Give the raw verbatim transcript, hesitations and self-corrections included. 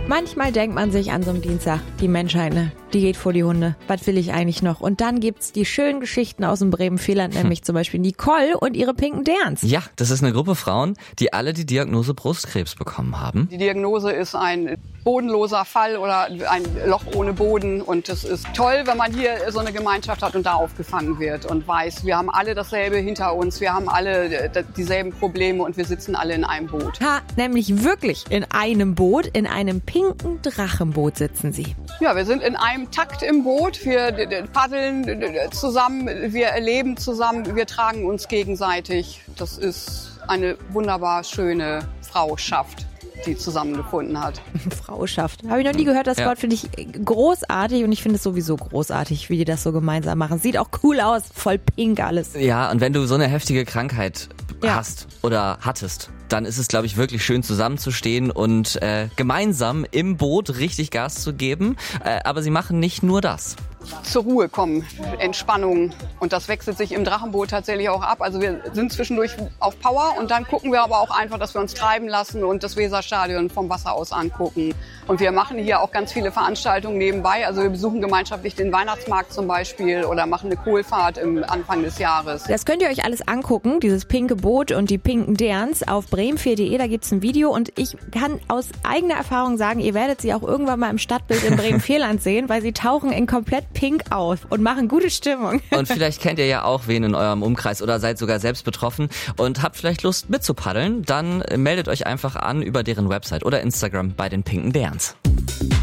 Manchmal denkt man sich an so einem Dienstag, die Menschheit, ne, die geht vor die Hunde. Was will ich eigentlich noch? Und dann gibt's die schönen Geschichten aus dem Bremen-Vierland, nämlich hm. zum Beispiel Nicole und ihre pinken Derns. Ja, das ist eine Gruppe Frauen, die alle die Diagnose Brustkrebs bekommen haben. Die Diagnose ist ein bodenloser Fall oder ein Loch ohne Boden. Und es ist toll, wenn man hier so eine Gemeinschaft hat und da aufgefangen wird und weiß, wir haben alle dasselbe hinter uns, wir haben alle dieselben Probleme und wir sitzen alle in einem Boot. Ha, nämlich wirklich in einem Boot, in einem pinken Drachenboot sitzen sie. Ja, wir sind in einem Takt im Boot, wir paddeln zusammen, wir erleben zusammen, wir tragen uns gegenseitig. Das ist eine wunderbar schöne Frauschaft, die zusammengefunden hat. Frauschaft. Habe ich noch nie gehört, das ja. Wort finde ich großartig und ich finde es sowieso großartig, wie die das so gemeinsam machen. Sieht auch cool aus, voll pink alles. Ja, und wenn du so eine heftige Krankheit ja. hast oder hattest, dann ist es, glaube ich, wirklich schön zusammenzustehen und äh, gemeinsam im Boot richtig Gas zu geben. Äh, aber sie machen nicht nur das. Zur Ruhe kommen, Entspannung. Und das wechselt sich im Drachenboot tatsächlich auch ab. Also wir sind zwischendurch auf Power und dann gucken wir aber auch einfach, dass wir uns treiben lassen und das Weserstadion vom Wasser aus angucken. Und wir machen hier auch ganz viele Veranstaltungen nebenbei. Also wir besuchen gemeinschaftlich den Weihnachtsmarkt zum Beispiel oder machen eine Kohlfahrt im Anfang des Jahres. Das könnt ihr euch alles angucken, dieses pinke Boot und die pinken Derns auf bremen vier punkt de. Da gibt's ein Video und ich kann aus eigener Erfahrung sagen, ihr werdet sie auch irgendwann mal im Stadtbild in Bremen-Vierland sehen, weil sie tauchen in komplett pink auf und machen gute Stimmung. Und vielleicht kennt ihr ja auch wen in eurem Umkreis oder seid sogar selbst betroffen und habt vielleicht Lust mitzupaddeln, dann meldet euch einfach an über deren Website oder Instagram bei den pinken Derns.